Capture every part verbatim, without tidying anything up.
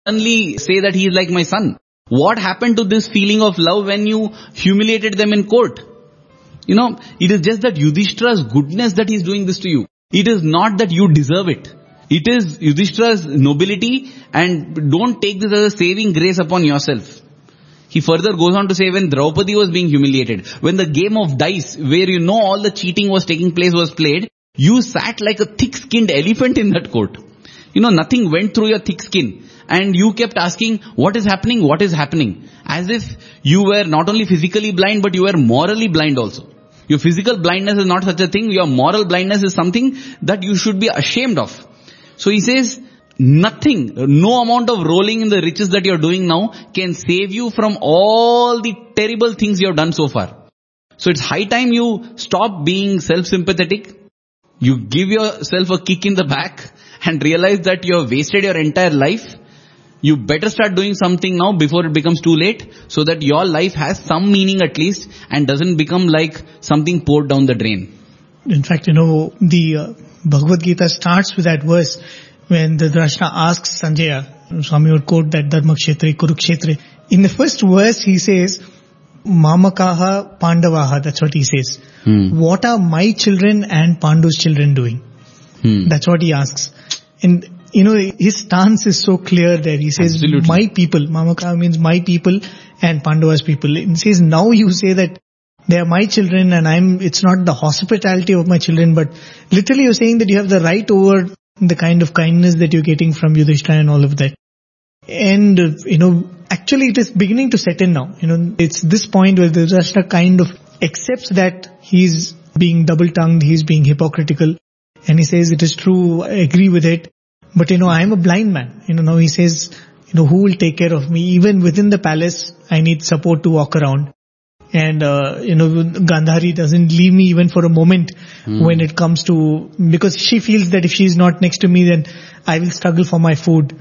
suddenly say that he is like my son? What happened to this feeling of love when you humiliated them in court? You know, it is just that Yudhishthira's goodness that he is doing this to you. It is not that you deserve it. It is Yudhishthira's nobility, and don't take this as a saving grace upon yourself. He further goes on to say, when Draupadi was being humiliated, when the game of dice, where you know all the cheating was taking place, was played, you sat like a thick-skinned elephant in that court. You know, nothing went through your thick skin. And you kept asking, what is happening, what is happening? As if you were not only physically blind, but you were morally blind also. Your physical blindness is not such a thing. Your moral blindness is something that you should be ashamed of. So he says, nothing, no amount of rolling in the riches that you're doing now can save you from all the terrible things you have done so far. So it's high time you stop being self-sympathetic. You give yourself a kick in the back and realize that you have wasted your entire life. You better start doing something now before it becomes too late, so that your life has some meaning at least and doesn't become like something poured down the drain. In fact, you know, the uh, Bhagavad Gita starts with that verse when the Dhritarashtra asks Sanjaya, Swami would quote that Dharma Kshetre, Kurukshetre. In the first verse he says, Mamakaha Pandavaha, that's what he says. Hmm. What are my children and Pandu's children doing? Hmm. That's what he asks. And you know, his stance is so clear there. He says, Absolutely. my people, Mamakaha means my people and Pandava's people. And he says, now you say that they are my children and I'm, it's not the hospitality of my children, but literally you're saying that you have the right over the kind of kindness that you're getting from Yudhishthira and all of that. And, uh, you know, actually it is beginning to set in now. You know, it's this point where the Dhritarashtra kind of accepts that he's being double-tongued, he's being hypocritical. And he says, it is true, I agree with it. But, you know, I am a blind man. You know, now he says, you know, who will take care of me? Even within the palace, I need support to walk around. And, uh, you know, Gandhari doesn't leave me even for a moment mm. when it comes to, because she feels that if she's not next to me, then I will struggle for my food.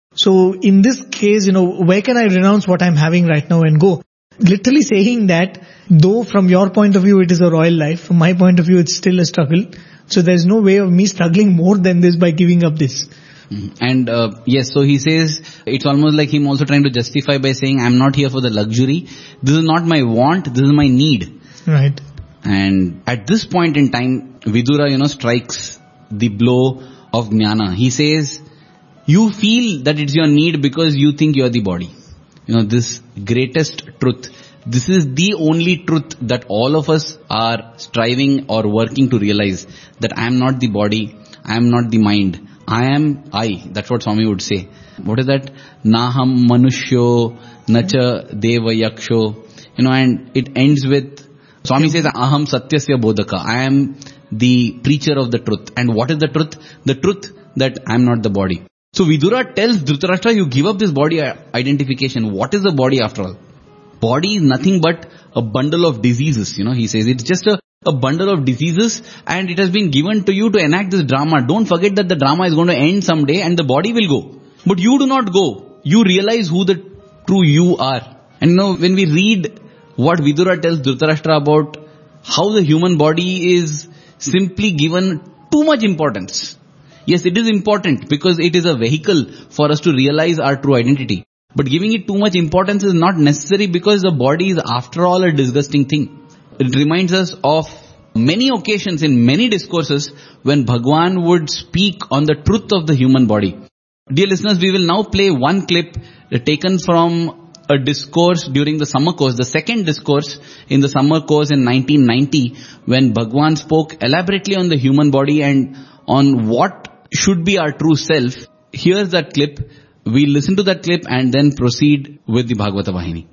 So in this case, you know, where can I renounce what I'm having right now and go? Literally saying that, though from your point of view it is a royal life, from my point of view it's still a struggle. So there's no way of me struggling more than this by giving up this. Mm-hmm. And uh, yes, so he says, it's almost like him also trying to justify by saying, I'm not here for the luxury. This is not my want, this is my need. Right. And at this point in time, Vidura, you know, strikes the blow of Jnana. He says, you feel that it's your need because you think you're the body. You know, this greatest truth. This is the only truth that all of us are striving or working to realize, that I am not the body, I am not the mind, I am I. That's what Swami would say. What is that? Naham manushyo nacha deva yaksho. You know, and it ends with, Swami says, aham satyasya bodhaka. I am the preacher of the truth. And what is the truth? The truth that I am not the body. So Vidura tells Dhritarashtra, you give up this body identification. What is the body after all? Body is nothing but a bundle of diseases, you know, he says. It's just a, a bundle of diseases, and it has been given to you to enact this drama. Don't forget that the drama is going to end someday and the body will go. But you do not go. You realize who the true you are. And you know, when we read what Vidura tells Dhritarashtra about how the human body is simply given too much importance. Yes, it is important because it is a vehicle for us to realize our true identity. But giving it too much importance is not necessary, because the body is after all a disgusting thing. It reminds us of many occasions in many discourses when Bhagwan would speak on the truth of the human body. Dear listeners, we will now play one clip taken from a discourse during the summer course, the second discourse in the summer course in nineteen ninety, when Bhagwan spoke elaborately on the human body and on what should be our true self. Here's that clip. We'll listen to that clip and then proceed with the Bhagavata Vahini.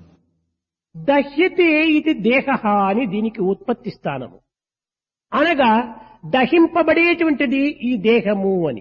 Dahyate iti dehaha ani దీనికి ఉత్పత్తి స్థానము. అనగా దహింపబడేటువంటిది ఈ దేహము అని.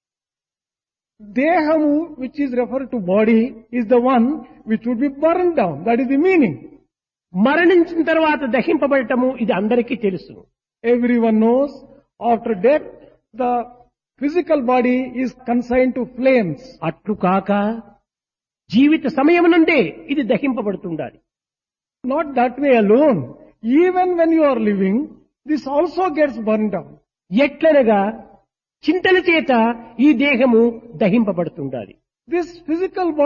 Dehamu, which is referred to body, is the one which would be burned down. That is the meaning. మరణించిన తర్వాత దహింపబడటము ఇది అందరికీ తెలుసు. Everyone knows after death the physical body is consigned to flames. అట్లు కాక జీవిత సమయం నుండే ఇది దహింపబడుతుండాలి. Not that way alone. Even when you are living, this also gets burned down. ఎట్లనగా చింతన చేత ఈ దేహము దహింపబడుతుండాలి. This physical